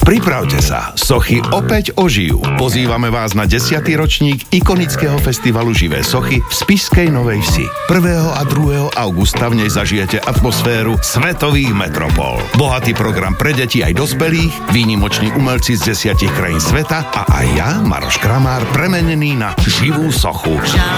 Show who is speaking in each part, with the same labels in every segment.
Speaker 1: Pripravte sa, sochy opäť ožijú. Pozývame vás na 10. ročník ikonického festivalu Živé sochy v Spišskej Novej Vsi. 1. a 2. augusta v nej zažijete atmosféru svetových metropol. Bohatý program pre deti aj dospelých, výnimoční umelci z 10 krajín sveta a aj ja, Maroš Kramár, premenený na živú sochu.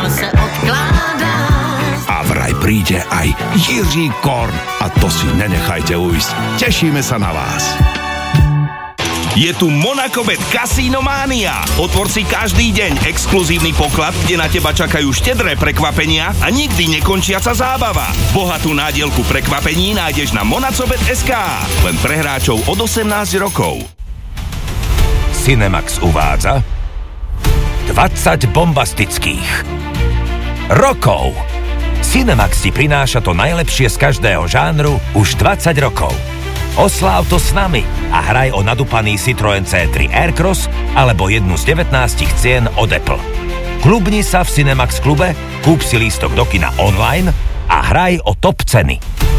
Speaker 1: A vraj príde aj Jiří Korn a to si nenechajte ujsť. Tešíme sa na vás.
Speaker 2: Je tu Monacobet Casino Mania. Otvor si každý deň exkluzívny poklad, kde na teba čakajú štedré prekvapenia a nikdy nekončiaca zábava. Bohatú nádielku prekvapení nájdeš na Monacobet.sk. Len pre hráčov od 18 rokov.
Speaker 3: Cinemax uvádza 20 bombastických rokov. Cinemax ti prináša to najlepšie z každého žánru už 20 rokov. Osláv to s nami a hraj o nadúpaný Citroën C3 Aircross alebo jednu z 19 cien od Apple. Klubni sa v Cinemax klube, kúp si lístok do kina online a hraj o top ceny.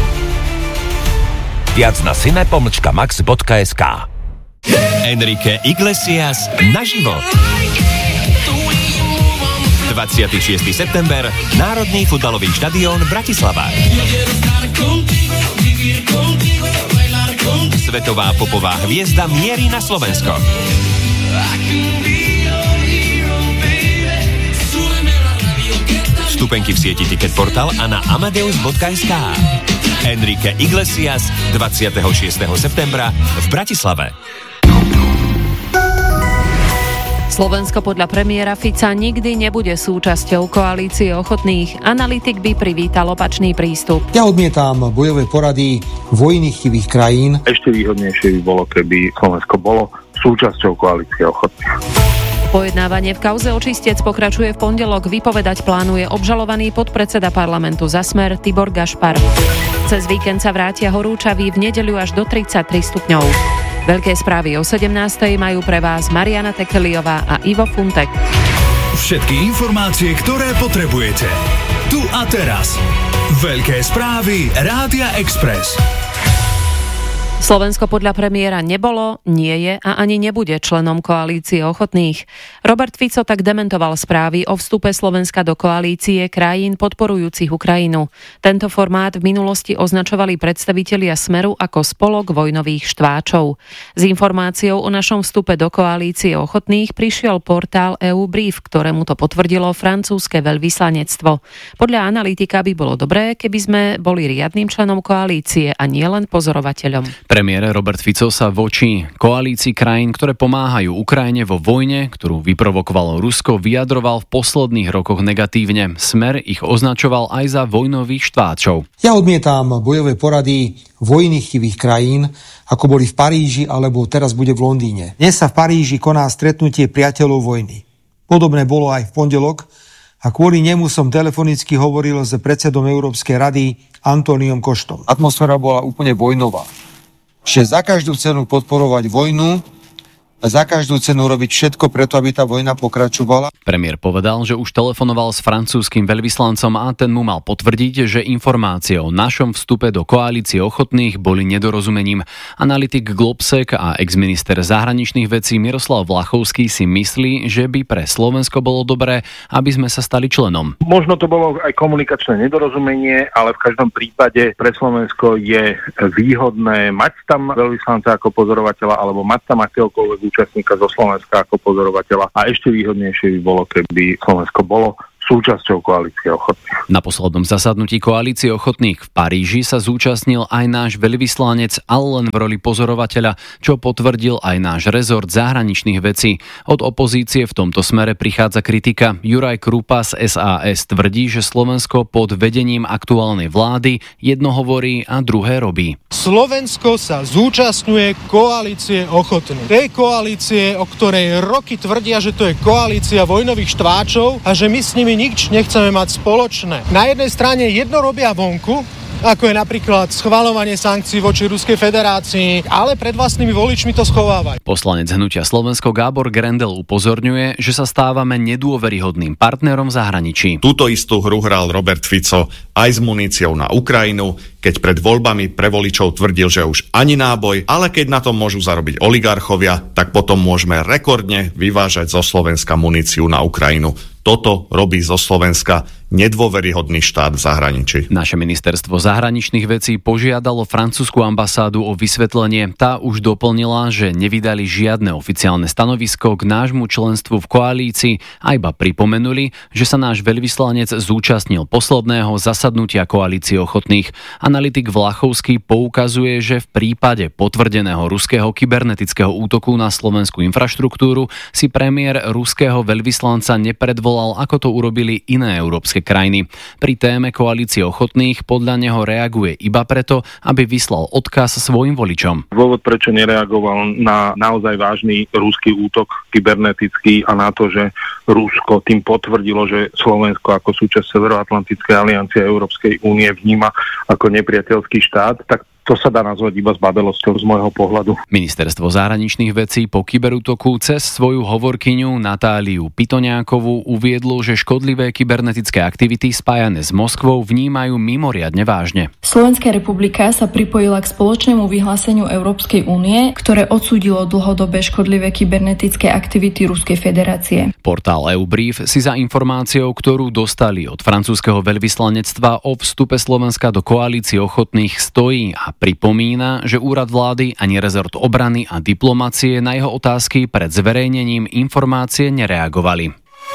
Speaker 3: Viac na cine.max.sk.
Speaker 4: Enrique Iglesias naživo. 26. september, Národný futbalový štadión Bratislava. Svetová popová hviezda mierí na Slovensko. Vstupenky v sieti Ticketportal a na amadeus.sk. Enrique Iglesias 26. septembra v Bratislave.
Speaker 5: Slovensko podľa premiéra Fica nikdy nebude súčasťou koalície ochotných. Analytik by privítal opačný prístup.
Speaker 6: Ja odmietam bojové porady vojnychtivých krajín.
Speaker 7: Ešte výhodnejšie by bolo, keby Slovensko bolo súčasťou koalície ochotných.
Speaker 5: Pojednávanie v kauze očistec pokračuje v pondelok. Vypovedať plánuje obžalovaný podpredseda parlamentu za Smer Tibor Gašpar. Cez víkend sa vrátia horúčaví, v nedeľu až do 33 stupňov. Veľké správy o 17. majú pre vás Mariana Tekeliová a Ivo Funtek.
Speaker 8: Všetky informácie, ktoré potrebujete. Tu a teraz. Veľké správy Rádia Express.
Speaker 5: Slovensko podľa premiéra nebolo, nie je a ani nebude členom koalície ochotných. Robert Fico tak dementoval správy o vstupe Slovenska do koalície krajín podporujúcich Ukrajinu. Tento formát v minulosti označovali predstavitelia Smeru ako spolok vojnových štváčov. S informáciou o našom vstupe do koalície ochotných prišiel portál EU Brief, ktorému to potvrdilo francúzske veľvyslanectvo. Podľa analytika by bolo dobré, keby sme boli riadnym členom koalície a nielen pozorovateľom.
Speaker 9: Premiér Robert Fico sa voči koalícii krajín, ktoré pomáhajú Ukrajine vo vojne, ktorú vyprovokovalo Rusko, vyjadroval v posledných rokoch negatívne. Smer ich označoval aj za vojnových štváčov.
Speaker 6: Ja odmietam bojové porady vojnychtivých krajín, ako boli v Paríži alebo teraz bude v Londýne. Dnes sa v Paríži koná stretnutie priateľov vojny. Podobné bolo aj v pondelok a kvôli nemu som telefonicky hovoril s predsedom Európskej rady Antóniom Koštom. Atmosféra bola úplne vojnová. Že za každú cenu podporovať vojnu a za každú cenu robiť všetko preto, aby tá vojna pokračovala.
Speaker 9: Premiér povedal, že už telefonoval s francúzskym veľvyslancom a ten mu mal potvrdiť, že informácie o našom vstupe do koalície ochotných boli nedorozumením. Analytik Globsec a exminister zahraničných vecí Miroslav Vlachovský si myslí, že by pre Slovensko bolo dobré, aby sme sa stali členom.
Speaker 7: Možno to bolo aj komunikačné nedorozumenie, ale v každom prípade pre Slovensko je výhodné mať tam veľvyslanca ako pozorovateľa alebo mať tam akéhokoľvek účastníka zo Slovenska ako pozorovateľa a ešte výhodnejšie by bolo, keby Slovensko bolo súčasťou koalície ochotných.
Speaker 9: Na poslednom zasadnutí koalície ochotných v Paríži sa zúčastnil aj náš veľvyslanec, ale len v roli pozorovateľa, čo potvrdil aj náš rezort zahraničných vecí. Od opozície v tomto smere prichádza kritika. Juraj Krupa z SAS tvrdí, že Slovensko pod vedením aktuálnej vlády jedno hovorí a druhé robí.
Speaker 10: Slovensko sa zúčastňuje koalície ochotných. Tej koalície, o ktorej roky tvrdia, že to je koalícia vojnových štváčov a že my s nimi nič nechceme mať spoločné. Na jednej strane jedno robia vonku, ako je napríklad schvaľovanie sankcií voči Ruskej federácii, ale pred vlastnými voličmi to schovávajú.
Speaker 9: Poslanec Hnutia Slovensko Gábor Grendel upozorňuje, že sa stávame nedôveryhodným partnerom v zahraničí.
Speaker 11: Túto istú hru hral Robert Fico aj s muníciou na Ukrajinu, keď pred voľbami pre voličov tvrdil, že už ani náboj, ale keď na tom môžu zarobiť oligarchovia, tak potom môžeme rekordne vyvážať zo Slovenska muníciu na Ukrajinu. Toto robí zo Slovenska nedôveryhodný štát v zahraničí.
Speaker 9: Naše ministerstvo zahraničných vecí požiadalo francúzsku ambasádu o vysvetlenie. Tá už doplnila, že nevydali žiadne oficiálne stanovisko k nášmu členstvu v koalícii a iba pripomenuli, že sa náš veľvyslanec zúčastnil posledného zasadnutia koalície ochotných. Analytik Vlachovský poukazuje, že v prípade potvrdeného ruského kybernetického útoku na slovenskú infraštruktúru si premiér ruského veľvyslanca nepredvolal, ako to urobili iné európske krajiny. Pri téme koalície ochotných podľa neho reaguje iba preto, aby vyslal odkaz svojim voličom.
Speaker 7: Dôvod, prečo nereagoval na naozaj vážny ruský útok kybernetický a na to, že Rusko tým potvrdilo, že Slovensko ako súčasť Severoatlantickej aliancie Európskej únie vníma ako nepriateľský štát, tak to sa dá nazvať iba zbabelosťou z môjho pohľadu.
Speaker 9: Ministerstvo zahraničných vecí po kyberútoku cez svoju hovorkyňu Natáliu Pitoňákovú uviedlo, že škodlivé kybernetické aktivity spájané s Moskvou vnímajú mimoriadne vážne.
Speaker 12: Slovenská republika sa pripojila k spoločnému vyhláseniu Európskej únie, ktoré odsúdilo dlhodobé škodlivé kybernetické aktivity Ruskej federácie.
Speaker 9: Portál EUBrief si za informáciou, ktorú dostali od francúzskeho veľvyslanectva o vstupe Slovenska do koalície ochotných stojí a pripomína, že úrad vlády ani rezort obrany a diplomacie na jeho otázky pred zverejnením informácie nereagovali.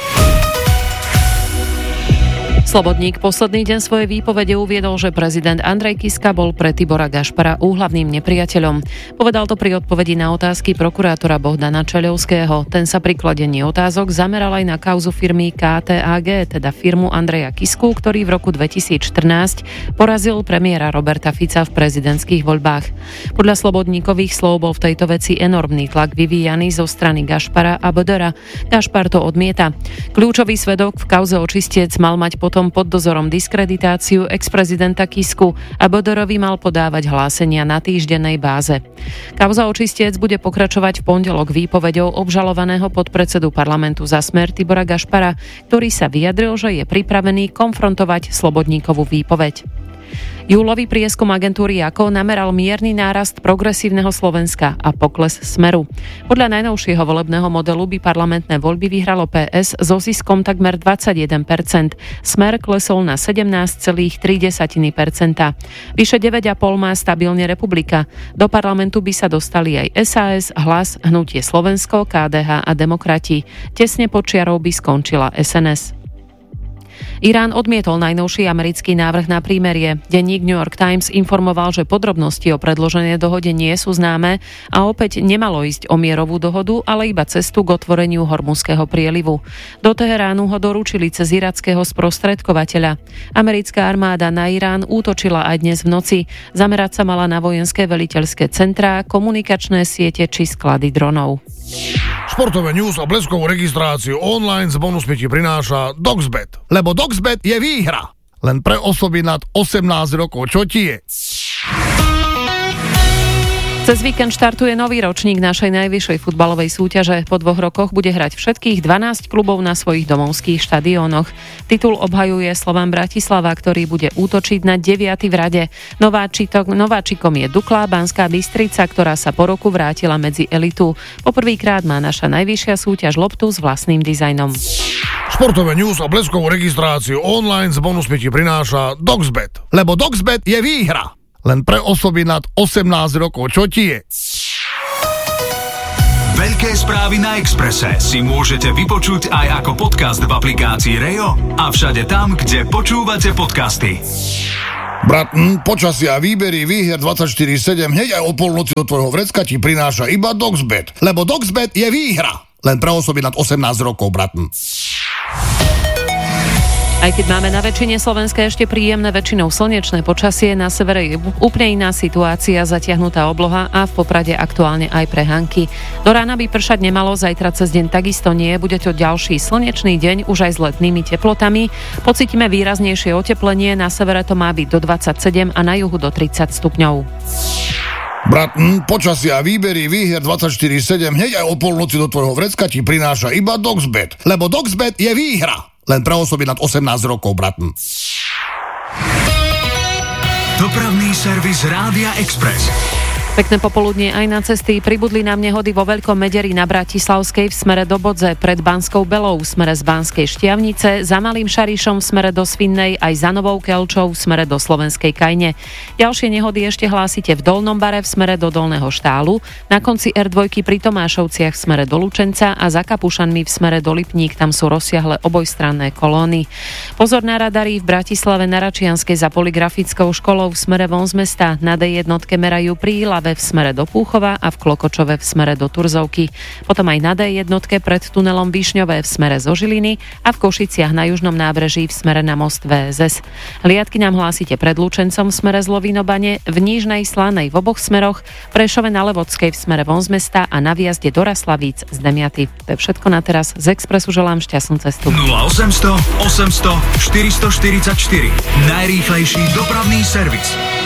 Speaker 5: Slobodník posledný deň svojej výpovede uviedol, že prezident Andrej Kiska bol pre Tibora Gašpara úhlavným nepriateľom. Povedal to pri odpovedi na otázky prokurátora Bohdana Čeľovského. Ten sa pri kladení otázok zameral aj na kauzu firmy KTAG, teda firmu Andreja Kisku, ktorý v roku 2014 porazil premiéra Roberta Fica v prezidentských voľbách. Podľa Slobodníkových slov bol v tejto veci enormný tlak vyvíjaný zo strany Gašpara a Bodora. Gašpar to odmieta. Kľúčový svedok v kauze očistec mal mať potom pod dozorom diskreditáciu ex-prezidenta Kisku a Bodorovi mal podávať hlásenia na týždennej báze. Kauza očistec bude pokračovať v pondelok výpovedou obžalovaného podpredsedu parlamentu za Smer Tibora Gašpara, ktorý sa vyjadril, že je pripravený konfrontovať Slobodníkovú výpoveď. Júlový prieskum agentúry AKO nameral mierny nárast progresívneho Slovenska a pokles Smeru. Podľa najnovšieho volebného modelu by parlamentné voľby vyhralo PS so ziskom takmer 21%. Smer klesol na 17,3%. Vyše 9,5% má stabilne Republika. Do parlamentu by sa dostali aj SAS, Hlas, Hnutie Slovensko, KDH a Demokrati. Tesne pod čiarou by skončila SNS. Irán odmietol najnovší americký návrh na prímerie. Denník New York Times informoval, že podrobnosti o predloženej dohode nie sú známe a opäť nemalo ísť o mierovú dohodu, ale iba cestu k otvoreniu Hormuzského prielivu. Do Teheránu ho doručili cez irackého sprostredkovateľa. Americká armáda na Irán útočila aj dnes v noci. Zamerať sa mala na vojenské veliteľské centrá, komunikačné siete či sklady dronov.
Speaker 13: Športové news a bleskovú registráciu online s bonusmi ti prináša Doxbet. Lebo Doxbet je výhra. Len pre osoby nad 18 rokov. Čo ti je?
Speaker 5: Cez víkend štartuje nový ročník našej najvyššej futbalovej súťaže. Po 2 rokoch bude hrať všetkých 12 klubov na svojich domovských štadiónoch. Titul obhajuje Slovan Bratislava, ktorý bude útočiť na 9. v rade. Nováčikom je Dukla Banská Bystrica, ktorá sa po roku vrátila medzi elitu. Poprvýkrát má naša najvyššia súťaž loptu s vlastným dizajnom.
Speaker 13: Športové news a bleskovú registráciu online s bonusmi ti prináša Doxbet. Lebo Doxbet je výhra. Len pre osoby nad 18 rokov. Čo ti je?
Speaker 8: Veľké správy na Expresse si môžete vypočuť aj ako podcast v aplikácii Rejo a všade tam, kde počúvate podcasty.
Speaker 13: Brat, počasia a výbery výher 24/7 hneď aj o polnoci do tvojho vrecka ti prináša iba Doxbet. Lebo Doxbet je výhra. Len pre osoby nad 18 rokov, brat.
Speaker 5: Aj keď máme na väčšine Slovenska ešte príjemné väčšinou slnečné počasie, na severe je úplne iná situácia, zatiahnutá obloha a v Poprade aktuálne aj prehánky. Do rána by pršať nemalo, zajtra cez deň takisto nie, bude to ďalší slnečný deň už aj s letnými teplotami. Pocítime výraznejšie oteplenie, na severe to má byť do 27 a na juhu do 30 stupňov.
Speaker 13: Brat, počasie a výbery výhier 24/7 hneď aj o polnoci do tvojho vrecka ti prináša iba DoxBet. Lebo DoxBet je výhra. Len pre osoby nad 18 rokov, brat.
Speaker 8: Dopravný servis Rádia Express.
Speaker 5: Pekné popoludnie aj na cesty. Pribudli nám nehody vo Veľkom Mederi na Bratislavskej v smere do Bodze, pred Banskou Belou v smere z Banskej Štiavnice, za Malým Šarišom v smere do Svinnej, aj za Novou Kelčou v smere do Slovenskej Kajne. Ďalšie nehody ešte hlásite v Dolnom Bare v smere do Dolného Štálu, na konci R2 pri Tomášovciach v smere do Lučenca a za Kapušanmi v smere do Lipník, tam sú rozsiahle obojstranné kolóny. Pozor na radary v Bratislave na Račianskej za Poligrafickou školou v smere von z mesta, na D1 merajú pri v smere do Púchova a v Klokočove v smere do Turzovky. Potom aj na D1 pred tunelom Višňové v smere zo Žiliny a v Košiciach na južnom nábreží v smere na most VSS. Hliadky nám hlásite pred Lučencom v smere z Lovinobane, v Nížnej Slanej v oboch smeroch, Prešove na Levodskej v smere von z mesta a na výjazde do Raslavíc z Demiaty. To je všetko na teraz. Z Expressu želám šťastnú cestu.
Speaker 8: 0800 800 444. Najrýchlejší dopravný servis.